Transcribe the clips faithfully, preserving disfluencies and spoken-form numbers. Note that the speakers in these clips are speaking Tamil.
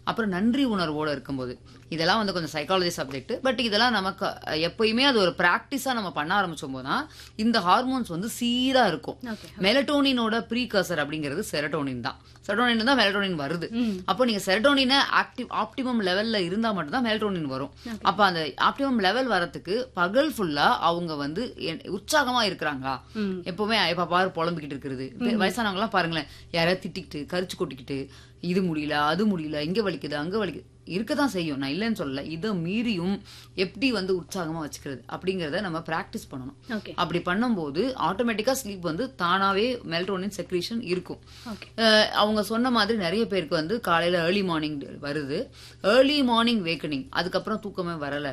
அப்புறம் நன்றி உணர்வோட இருக்கும்போது, இதெல்லாம் வந்து கொஞ்சம் சைக்காலஜி சப்ஜெக்ட். பட் இதெல்லாம் நமக்கு எப்பயுமே அது ஒரு பிராக்டிஸா நம்ம பண்ண ஆரம்பிச்சோம் போதுனா இந்த ஹார்மோன்ஸ் வந்து சீரா இருக்கும். மெலட்டோனினோட ப்ரீகர்சர் அப்படிங்கிறது செரட்டோனின் தான். செரட்டோனின் தான் மெலட்டோனின் வருது. அப்போ நீங்க செரட்டோனினை ஆக்டிவ் ஆப்டிமம் லெவல்ல இருந்தா மட்டும் தான் மெலட்டோனின் வரும். அப்ப அந்த ஆப்டிமம் லெவல் வரதுக்கு பகல் ஃபுல்லா அவங்க வந்து உற்சாகமா இருக்கிறாங்களா, எப்பவுமே எப்ப பாரு புலம்பிக்கிட்டு இருக்கிறது. வயசானவங்க எல்லாம் பாருங்களேன், யாராவது திட்டிக்கிட்டு கரிச்சு கொட்டிக்கிட்டு இது முடியல அது முடியல இங்க வலிக்குது அங்க வலிக்குது இருக்கதான் செய்யும். நான் இல்லைன்னு சொல்லல. இதை மீறியும் எப்படி வந்து உற்சாகமா வச்சுக்கிறது அப்படிங்கறத நம்ம பிராக்டிஸ் பண்ணணும். அப்படி பண்ணும்போது ஆட்டோமேட்டிக்கா ஸ்லீப் வந்து தானாவே மெலட்டோனின் செக்ரீஷன் இருக்கும். அவங்க சொன்ன மாதிரி நிறைய பேருக்கு வந்து காலையில ஏர்லி மார்னிங் வருது, ஏர்லி மார்னிங் வேக்கனிங், அதுக்கப்புறம் தூக்கமே வரல,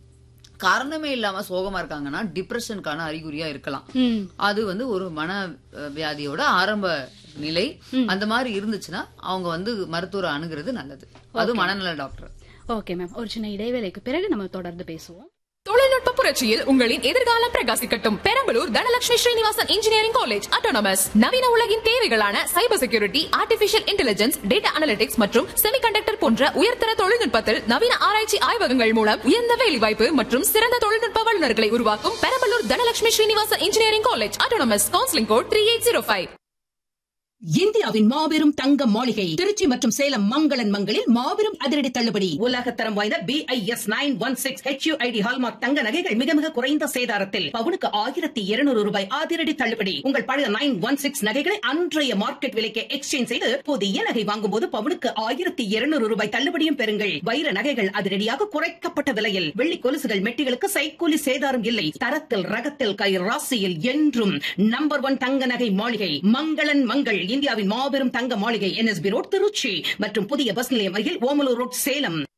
காரணமே இல்லாம சோகமா இருக்காங்கன்னா டிப்ரெஷனுக்கான அறிகுறியா இருக்கலாம். அது வந்து ஒரு மன வியாதியோட ஆரம்ப நிலை. அந்த மாதிரி இருந்துச்சுன்னா அவங்க வந்து மருத்துவரை அணுகிறது நல்லது. அது மனநல டாக்டர். ஓகே மேம், ஒரு சின்ன இடைவேளைக்கு பிறகு நம்ம தொடர்ந்து பேசுவோம். தொழில்நுட்ப புரட்சியில் உங்களின் எதிர்காலம் பிரகாசிக்கட்டும். Perambalur Dhanalakshmi Srinivasan engineering college autonomous நவீன உலகின் தேவைகளான cyber security, artificial intelligence, data analytics மற்றும் செமிகண்டக்டர் போன்ற உயர்தர தொழில்நுட்பத்தில் நவீன ஆராய்ச்சி ஆய்வகங்கள் மூலம் உயர்ந்த வேலைவாய்ப்பு மற்றும் சிறந்த தொழில்நுட்ப வல்லுநர்களை உருவாக்கும் Perambalur Dhanalakshmi Srinivasan engineering college autonomous. Counselling code three eight zero five. இந்தியாவின் மாபெரும் தங்க மாளிகை திருச்சி மற்றும் சேலம் மங்களன் மங்களில் மாபெரும் அதிரடி தள்ளுபடி. உலகத்தரம் வாய்ந்த B I S nine one six H you I D hallmark தங்க நகைகள் மிக மிக குறைந்த சேதாரத்தில் பவுனுக்கு ஆயிரத்தி இருநூறு ரூபாய் அதிரடி தள்ளுபடி. உங்கள் பழைய நைன் ஒன் சிக்ஸ் நகைகளை அன்றைய மார்க்கெட் விலைக்கு எக்ஸ்சேஞ்ச் செய்து புதிய நகை வாங்கும் போது பவுனுக்கு ஆயிரத்தி இருநூறு ரூபாய் தள்ளுபடியும் பெறுங்கள். வைர நகைகள் அதிரடியாக குறைக்கப்பட்ட விலையில், வெள்ளி கொலுசுகள் மெட்டிகளுக்கு சைக்கூலி சேதாரம் இல்லை. தரத்தில் ரகத்தில் கை ராசியில் என்றும் நம்பர் ஒன் தங்க நகை மாளிகை மங்களன் மங்கள். இந்தியாவின் மாபெரும் தங்க மாளிகை N S B road Trichy மற்றும் புதிய பஸ் நிலையம் அருகில் ஓமலூர் ரோட் சேலம்.